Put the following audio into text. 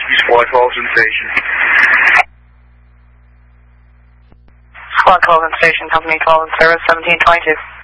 Squad 12's in station. Squad 12 in station, Company 12 in service, 1722.